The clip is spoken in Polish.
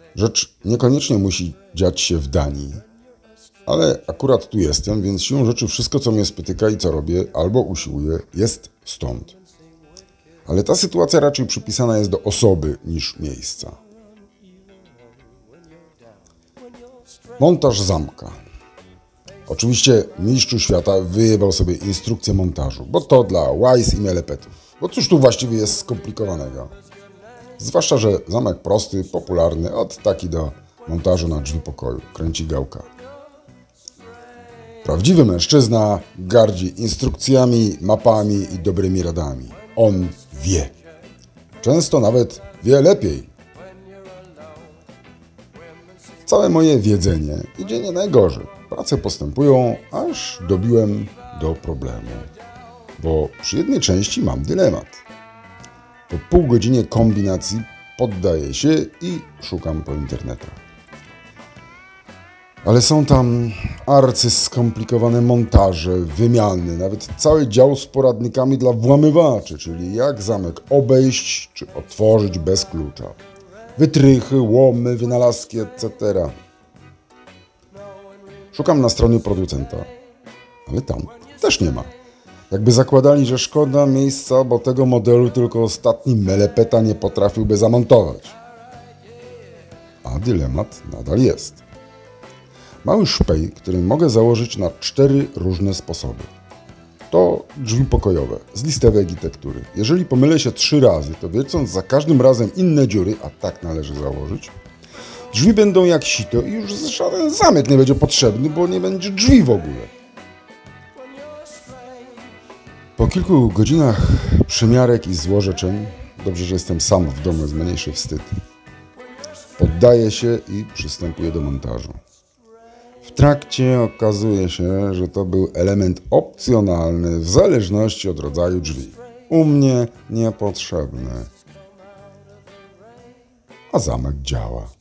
Rzecz niekoniecznie musi dziać się w Danii, ale akurat tu jestem, więc siłą rzeczy wszystko, co mnie spotyka i co robię albo usiłuję, jest stąd. Ale ta sytuacja raczej przypisana jest do osoby niż miejsca. Montaż zamka. Oczywiście mistrzu świata wyjebał sobie instrukcję montażu, bo to dla łajs i melepetów. Bo cóż tu właściwie jest skomplikowanego? Zwłaszcza, że zamek prosty, popularny, od taki do montażu na drzwi pokoju, kręci gałka. Prawdziwy mężczyzna gardzi instrukcjami, mapami i dobrymi radami. On wie. Często nawet wie lepiej. Całe moje wiedzenie idzie nie najgorzej. Prace postępują, aż dobiłem do problemu. Bo przy jednej części mam dylemat. Po pół godzinie kombinacji poddaję się i szukam po internetach. Ale są tam arcyskomplikowane montaże, wymiany, nawet cały dział z poradnikami dla włamywaczy, czyli jak zamek obejść czy otworzyć bez klucza. Wytrychy, łomy, wynalazki, etc. Szukam na stronie producenta, ale tam też nie ma. Jakby zakładali, że szkoda miejsca, bo tego modelu tylko ostatni melepeta nie potrafiłby zamontować. A dylemat nadal jest. Mały szpej, który mogę założyć na 4 różne sposoby. To drzwi pokojowe z listewek i tektury. Jeżeli pomylę się 3 razy, to wiercąc za każdym razem inne dziury, a tak należy założyć, drzwi będą jak sito i już żaden zamek nie będzie potrzebny, bo nie będzie drzwi w ogóle. Po kilku godzinach przymiarek i złorzeczeń, dobrze, że jestem sam w domu, jest mniejszy wstyd, poddaję się i przystępuję do montażu. W trakcie okazuje się, że to był element opcjonalny w zależności od rodzaju drzwi. U mnie niepotrzebny. A zamek działa.